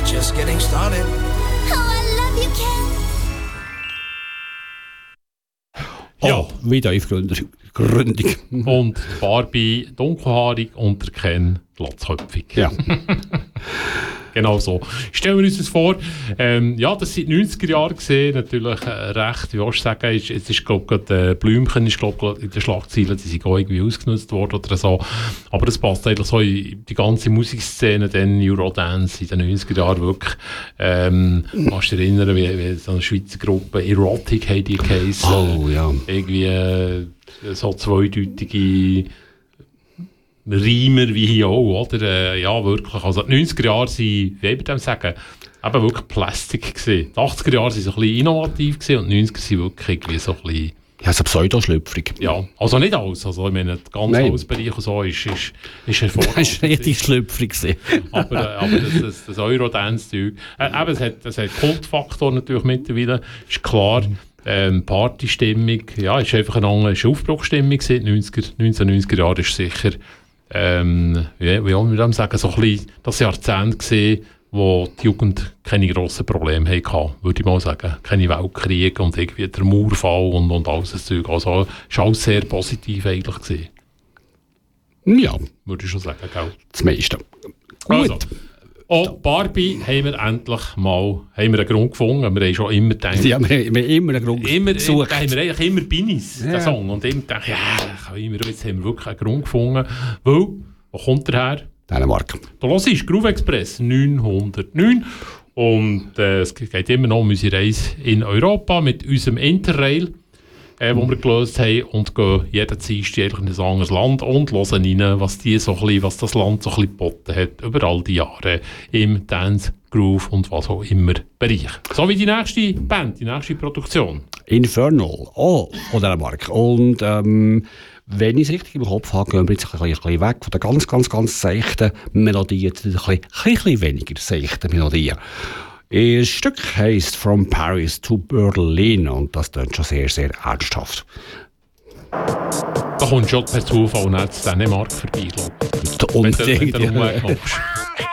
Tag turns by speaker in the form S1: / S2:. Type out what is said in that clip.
S1: just getting started.
S2: Oh, I love you, Ken.
S3: Ja, wieder Gründung.
S4: Und Barbie dunkelhaarig und der Ken glatzköpfig.
S3: Ja.
S4: Genau so. Stellen wir uns das vor, ja, das sind die 90er Jahre gesehen, natürlich recht, wie willst du sagen, es ist, glaube ich, Blümchen ist, glaube ich, in den Schlagzeilen, die sind auch irgendwie ausgenutzt worden oder so, aber das passt eigentlich so in die ganze Musikszene, dann Eurodance in den 90er Jahren wirklich, kannst du dich erinnern, wie so eine Schweizer Gruppe, Erotic haben die geheißen,
S3: ja.
S4: irgendwie so zweideutige Reimer wie hier auch, oder? Ja, wirklich. Also die 90er Jahre waren, wie ich dem sagen, eben wirklich Plastik gewesen. Die 80er Jahre waren so ein bisschen innovativ gewesen und die 90er waren wirklich irgendwie so ein bisschen...
S3: Ja, so pseudoschlüpfrig.
S4: Ja, also nicht alles. Also ich meine, der ganze Hausbereich und so ist hervorragend.
S3: Das war richtig schlüpfrig.
S4: aber das Eurodance-Zeug... eben, es hat Kultfaktor natürlich mittlerweile, ist klar. Partystimmung, ja, ist einfach eine andere Aufbruchstimmung gewesen. 1990er Jahre ist sicher, wie wollen wir das sagen, so ein bisschen das Jahrzehnt gesehen, wo die Jugend keine grossen Probleme hatte, würde ich mal sagen. Keine Weltkriege und irgendwie der Mauerfall und alles das Zeug. Also es war alles sehr positiv eigentlich gewesen.
S3: Ja.
S4: Würde ich schon sagen, gell?
S3: Das meiste.
S4: Also, Barbie haben wir endlich mal einen Grund gefunden. Wir haben schon immer gedacht...
S3: Ja, wir haben immer einen Grund
S4: gesucht. Haben wir eigentlich immer Binis, den Song. Und immer gedacht, jetzt haben wir wirklich einen Grund gefunden. Weil, wo kommt der her?
S3: Dänemark.
S4: Da hörst Groove Express 909. Und es geht immer noch um unsere Reise in Europa mit unserem Interrail, wo wir gelöst haben, und gehen jeden Dienstag in ein anderes Land und hören rein, was das Land so ein bisschen geboten hat über all die Jahre im Dance, Groove und was auch immer Bereich. So wie die nächste Band, die nächste Produktion.
S3: Infernal, von Dänemark. Und wenn ich es richtig im Kopf habe, gehen wir jetzt ein bisschen weg von den ganz seichten Melodien zu den ein bisschen weniger seichten Melodien. Das Stück heisst «From Paris to Berlin» und das klingt schon sehr, sehr ernsthaft.
S4: Da kommt schon per Zufall nicht zu Dänemark vorbei, glaube ich.
S3: Unbedingt.
S4: Wenn du